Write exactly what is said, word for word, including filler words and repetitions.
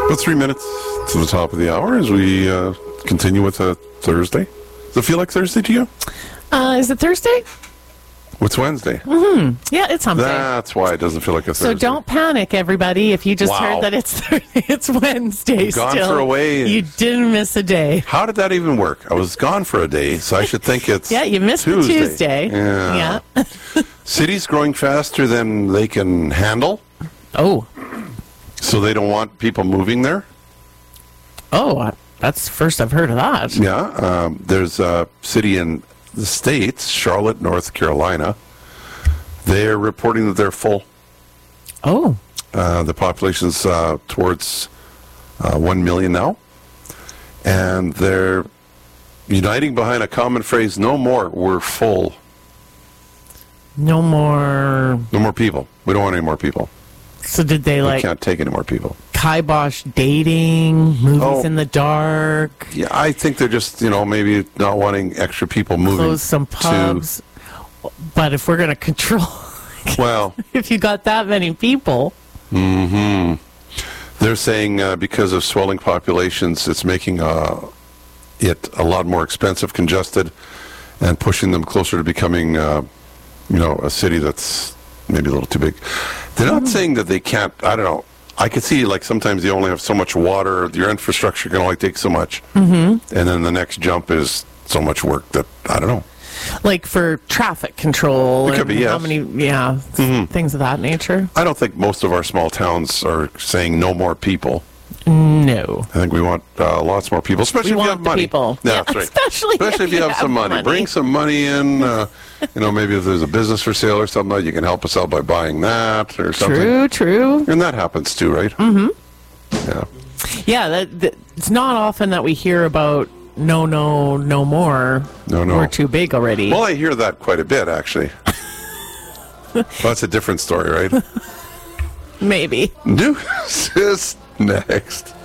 About three minutes to the top of the hour as we uh, continue with a Thursday. Does it feel like Thursday to you? Uh, is it Thursday? What's Wednesday? Mm-hmm. Yeah, it's something. That's why it doesn't feel like a Thursday. So don't panic, everybody. If you just Wow. heard that it's Thursday, it's Wednesday Gone still. for a way. You didn't miss a day. How did that even work? I was gone for a day, so I should think it's Yeah, you missed Tuesday. the Tuesday. Yeah. Yeah. Cities growing faster than they can handle, Oh. so they don't want people moving there. Oh, I- that's the first I've heard of that. Yeah, um, there's a city in the States, Charlotte, North Carolina. They're reporting that they're full. Oh. Uh, the population's uh, towards uh, one million now. And they're uniting behind a common phrase, no more, we're full. No more. No more people. We don't want any more people. So did they We like can't take any more people. kibosh dating, movies Oh. in the dark, Yeah, I think they're just, you know, maybe not wanting extra people moving close some pubs? But if we're going to control, to, well, if you got that many people, hmm they're saying uh, because of swelling populations, it's making uh, it a lot more expensive, congested, and pushing them closer to becoming, uh, you know, a city that's maybe a little too big. They're not saying that they can't, I don't know. I could see, like, sometimes you only have so much water, your infrastructure can only take so much. Mm-hmm. And then the next jump is so much work that, I don't know. like for traffic control, It could and be, how yes. many, yeah, Mhm. things of that nature. I don't think most of our small towns are saying no more people. No. I think we want uh, lots more people, especially We if you want have the money. people. Yeah, Yeah, that's right. especially especially if you have, some money. Bring some money in. Uh, you know, maybe if there's a business for sale or something, like you can help us out by buying that or something. True, true. And that happens too, right? Mm-hmm. Yeah. Yeah, that, that, it's not often that we hear about no, no, no more. No, no. We're too big already. Well, I hear that quite a bit, actually. Well, that's a different story, right? Maybe. News is next.